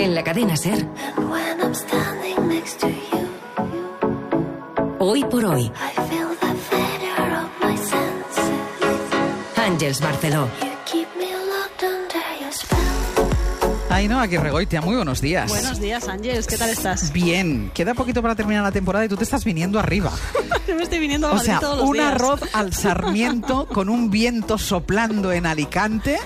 En la cadena SER. Hoy por hoy. Àngels Barceló. Ainhoa Aguirregoitia, muy buenos días. Buenos días, Ángeles, ¿qué tal estás? Bien, queda poquito para terminar la temporada y tú te estás viniendo arriba. Yo me estoy viniendo a Madrid todos los días. Un arroz al sarmiento con un viento soplando en Alicante.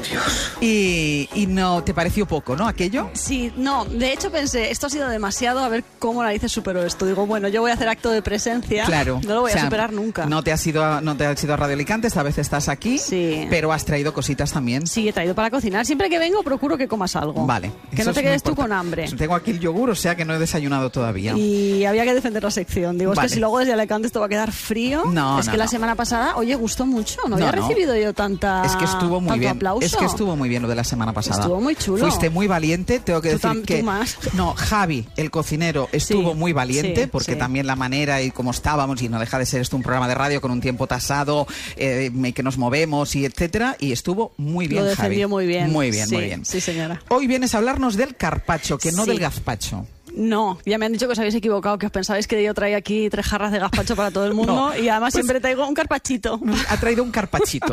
Y no, ¿te pareció poco, no, aquello? Sí, no, de hecho pensé, esto ha sido demasiado, a ver cómo narices supero esto. Digo, bueno, yo voy a hacer acto de presencia, claro, no lo voy a superar nunca. No te has ido a Radio Alicante, esta vez estás aquí, sí, pero has traído cositas también. Sí, he traído para cocinar. Siempre que vengo procuro que comas algo. Vale. Que no te quedes tú con hambre. Tengo aquí el yogur, o sea que no he desayunado todavía. Y había que defender la sección. Digo, vale. Es que si luego desde Alicante esto va a quedar frío. No, es que la semana pasada, oye, gustó mucho. No había recibido yo tanta Es que estuvo muy bien. Aplauso. Es que estuvo muy bien lo de la semana pasada. Estuvo muy chulo. Fuiste muy valiente, tengo que decir que... Tú más. No, Javi, el cocinero, estuvo muy valiente, porque también la manera y cómo estábamos, y no deja de ser esto un programa de radio con un tiempo tasado, que nos movemos y etcétera, y estuvo muy bien, Javi. Lo defendió Javi. Muy bien. Muy bien, sí, muy bien. Sí, señora. Hoy vienes a hablarnos del carpaccio, que no del gazpacho. No, ya me han dicho que os habéis equivocado, que os pensabais que yo traía aquí 3 jarras de gazpacho para todo el mundo. No, y además siempre traigo un carpachito. Ha traído un carpachito.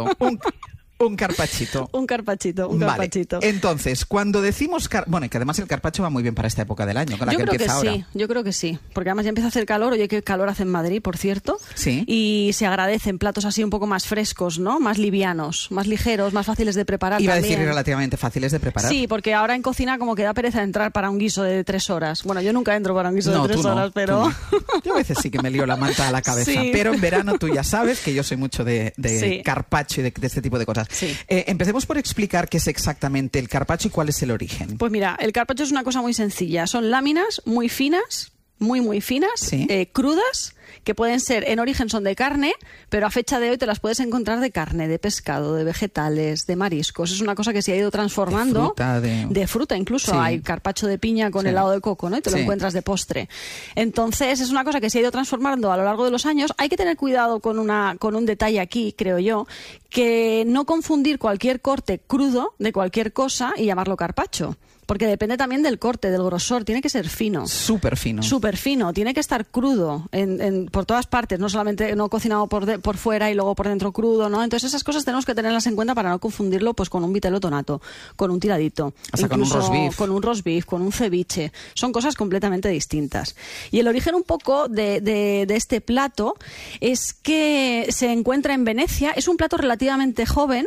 Un carpachito. Un carpachito. Vale. Entonces, cuando decimos... Bueno, que además el carpacho va muy bien para esta época del año, con la que empieza ahora. Yo creo que sí. Porque además ya empieza a hacer calor. Oye, qué calor hace en Madrid, por cierto. Sí. Y se agradecen platos así un poco más frescos, ¿no? Más livianos, más ligeros, más fáciles de preparar. Iba también. a decir relativamente fáciles de preparar. Sí, porque ahora en cocina como que da pereza entrar para un guiso de 3 horas. Bueno, yo nunca entro para un guiso de 3 horas, pero... No. Yo a veces sí que me lío la manta a la cabeza. Sí. Pero en verano tú ya sabes que yo soy mucho de carpaccio y de este tipo de cosas. Sí. Empecemos por explicar qué es exactamente el carpaccio y cuál es el origen. Pues mira, el carpaccio es una cosa muy sencilla. Son láminas muy finas, muy finas, ¿sí? Crudas, que pueden ser, en origen son de carne, pero a fecha de hoy te las puedes encontrar de carne, de pescado, de vegetales, de mariscos. Es una cosa que se ha ido transformando. De fruta incluso. Sí. Hay carpaccio de piña con helado de coco, ¿no? Y te lo encuentras de postre. Entonces es una cosa que se ha ido transformando a lo largo de los años. Hay que tener cuidado con un detalle aquí, creo yo, que no confundir cualquier corte crudo de cualquier cosa y llamarlo carpaccio. Porque depende también del corte, del grosor. Tiene que ser fino. Súper fino. Súper fino. Tiene que estar crudo por todas partes. No solamente no cocinado por fuera y luego por dentro crudo, ¿no? Entonces esas cosas tenemos que tenerlas en cuenta para no confundirlo pues con un vitello tonato, con un tiradito. Hasta con un roast beef. Con un roast beef, con un ceviche. Son cosas completamente distintas. Y el origen un poco de este plato es que se encuentra en Venecia. Es un plato relativamente joven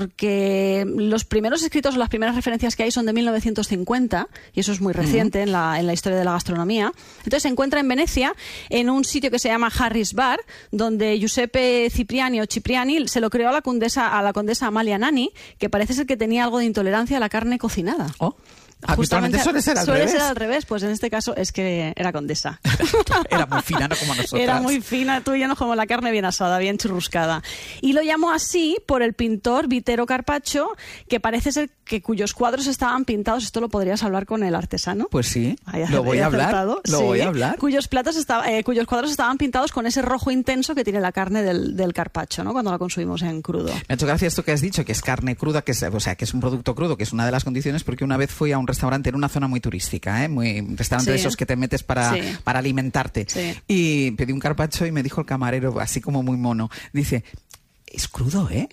porque los primeros escritos o las primeras referencias que hay son de 1950 y eso es muy reciente en la historia de la gastronomía. Entonces se encuentra en Venecia en un sitio que se llama Harris Bar, donde Giuseppe Cipriani se lo creó a la condesa Amalia Nani, que parece ser que tenía algo de intolerancia a la carne cocinada. Oh. Habitualmente suele ser al revés. Suele ser al revés, pues en este caso es que era condesa. Era muy fina, no como nosotras. Era muy fina, tú y yo no como la carne bien asada, bien churruscada. Y lo llamó así por el pintor Vittorio Carpaccio, que parece ser que cuyos cuadros estaban pintados, esto lo podrías hablar con el artesano. Pues sí, lo voy a hablar. Cuyos cuadros estaban pintados con ese rojo intenso que tiene la carne del carpaccio, ¿no? Cuando la consumimos en crudo. Me ha hecho gracia esto que has dicho, que es carne cruda, que es un producto crudo, que es una de las condiciones, porque una vez fui a un restaurante en una zona muy turística, un restaurante de esos que te metes para alimentarte. Sí. Y pedí un carpaccio y me dijo el camarero, así como muy mono, dice... Es crudo, ¿eh?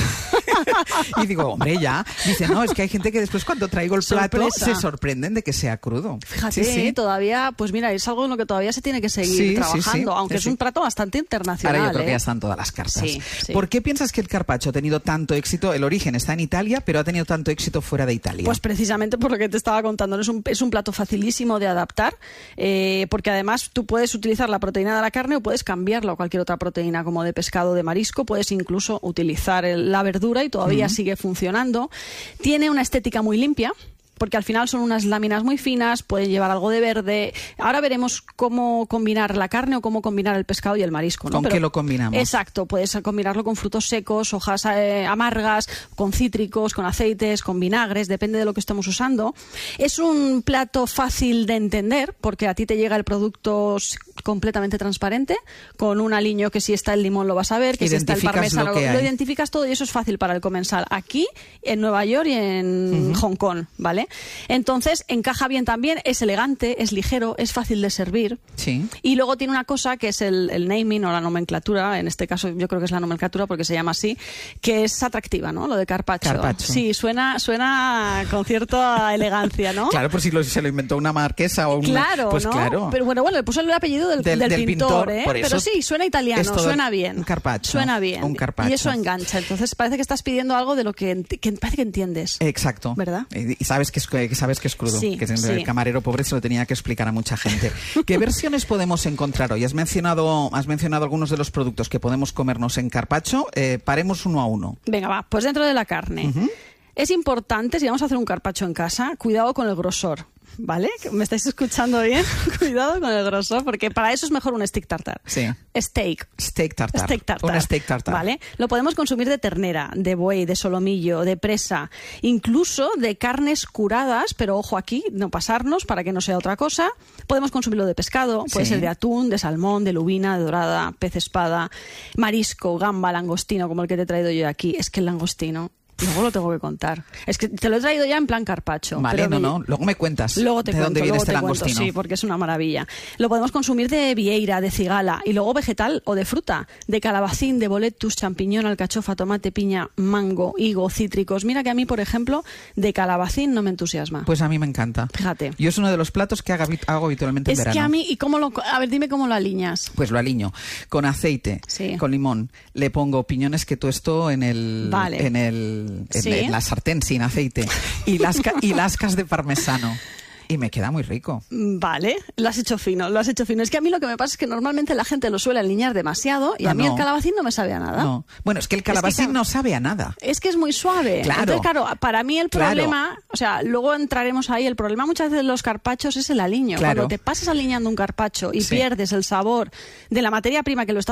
Y digo, hombre, ya. Dice, no, es que hay gente que después cuando traigo el plato se sorprenden de que sea crudo. Fíjate, todavía, pues mira, es algo en lo que todavía se tiene que seguir trabajando, aunque es un plato bastante internacional. Ahora yo creo que ya están todas las cartas. Sí. ¿Por qué piensas que el carpaccio ha tenido tanto éxito? El origen está en Italia, pero ha tenido tanto éxito fuera de Italia. Pues precisamente por lo que te estaba contando. Es un plato facilísimo de adaptar, porque además tú puedes utilizar la proteína de la carne o puedes cambiarla a cualquier otra proteína, como de pescado o de marisco. Puedes incluso utilizar la verdura y todavía sigue funcionando. Tiene una estética muy limpia, porque al final son unas láminas muy finas, pueden llevar algo de verde. Ahora veremos cómo combinar la carne o cómo combinar el pescado y el marisco, ¿no? ¿Con qué lo combinamos? Exacto, puedes combinarlo con frutos secos, hojas amargas, con cítricos, con aceites, con vinagres, depende de lo que estemos usando. Es un plato fácil de entender, porque a ti te llega el producto completamente transparente, con un aliño que si está el limón lo vas a ver, que si está el parmesano lo identificas todo, y eso es fácil para el comensal aquí, en Nueva York y en Hong Kong, ¿vale? Entonces encaja bien también, es elegante, es ligero, es fácil de servir. Sí. Y luego tiene una cosa que es el naming o la nomenclatura, en este caso yo creo que es la nomenclatura porque se llama así, que es atractiva, ¿no? Lo de carpaccio. Sí, suena con cierta elegancia, ¿no? Claro, por si se lo inventó una marquesa o una... Claro, pues ¿no? claro. Pero bueno, le puso el apellido del pintor, ¿eh? Por eso pero sí, suena italiano, suena bien. Un carpaccio. Suena bien. Un carpaccio. Y eso engancha. Entonces parece que estás pidiendo algo de lo que parece que entiendes. Exacto. ¿Verdad? Y sabes que es crudo. Sí, que sí. El camarero pobre se lo tenía que explicar a mucha gente. ¿Qué versiones podemos encontrar hoy? Has mencionado algunos de los productos que podemos comernos en carpaccio. Paremos uno a uno. Venga, va. Pues dentro de la carne. Es importante, si vamos a hacer un carpaccio en casa, cuidado con el grosor. ¿Vale? ¿Me estáis escuchando bien? Cuidado con el grosor, porque para eso es mejor un steak tartar. Sí. Steak tartar. Un steak tartar. ¿Vale? Lo podemos consumir de ternera, de buey, de solomillo, de presa, incluso de carnes curadas, pero ojo aquí, no pasarnos para que no sea otra cosa. Podemos consumirlo de pescado, puede ser de atún, de salmón, de lubina, de dorada, pez espada, marisco, gamba, langostino, como el que te he traído yo aquí. Es que el langostino... Luego lo tengo que contar. Es que te lo he traído ya en plan carpaccio. Vale, luego me cuentas dónde viene este langostino. Sí, porque es una maravilla. Lo podemos consumir de vieira, de cigala, y luego vegetal o de fruta, de calabacín, de boletus, champiñón, alcachofa, tomate, piña, mango, higo, cítricos. Mira que a mí, por ejemplo, de calabacín no me entusiasma. Pues a mí me encanta. Fíjate. Yo es uno de los platos que hago habitualmente en verano. Es que a mí, a ver, dime cómo lo aliñas. Pues lo aliño con aceite, con limón. Le pongo piñones que tuesto en la sartén sin aceite y lascas de parmesano. Y me queda muy rico. Vale, lo has hecho fino. Es que a mí lo que me pasa es que normalmente la gente lo suele aliñar demasiado y a mí el calabacín no me sabe a nada. No. Bueno, es que el calabacín no sabe a nada. Es que es muy suave. Claro. Entonces, claro, para mí el problema, o sea, luego entraremos ahí, el problema muchas veces de los carpachos es el aliño. Claro. Cuando te pasas aliñando un carpacho y pierdes el sabor de la materia prima que lo está